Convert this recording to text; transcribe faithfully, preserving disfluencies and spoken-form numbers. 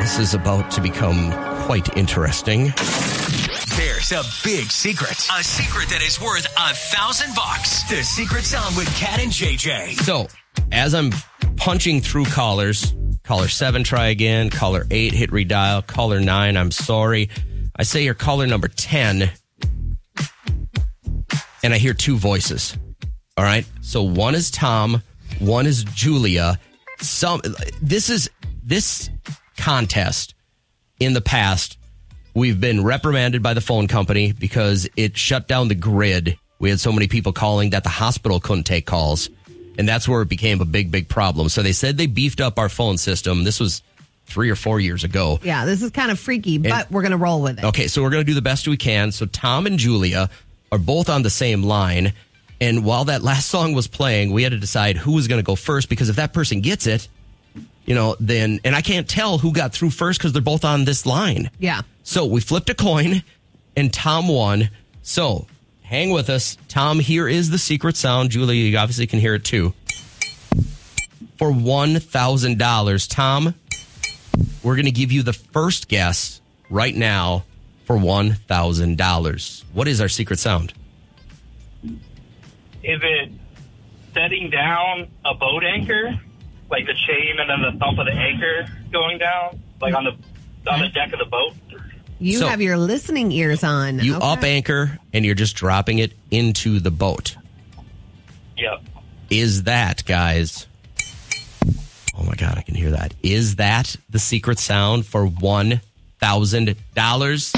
This is about to become quite interesting. There's a big secret. A secret that is worth a thousand bucks. The Secret Sound with Cat and J J. So, as I'm punching through callers, caller seven, try again. Caller eight, hit redial. Caller nine, I'm sorry. I say you're caller number ten, and I hear two voices. All right? So one is Tom, one is Julia. Some this is this contest in the past, we've been reprimanded by the phone company because it shut down the grid. We had so many people calling that the hospital couldn't take calls. And that's where it became a big, big problem. So they said they beefed up our phone system. This was three or four years ago. Yeah, this is kind of freaky, but and, we're going to roll with it. Okay, so we're going to do the best we can. So Tom and Julia are both on the same line. And while that last song was playing, we had to decide who was going to go first, because if that person gets it, you know, then, and I can't tell who got through first because they're both on this line. Yeah. So we flipped a coin and Tom won. So hang with us. Tom, here is the secret sound. Julia, you obviously can hear it too. For one thousand dollars, Tom, we're going to give you the first guess right now for one thousand dollars. What is our secret sound? Is it setting down a boat anchor? Like the chain and then the thump of the anchor going down? Like on the on the deck of the boat? You So- have your listening ears on. You Okay. up anchor and you're just dropping it into the boat. Yep. Is that, guys? Oh my God, I can hear that. Is that the secret sound for one thousand dollars?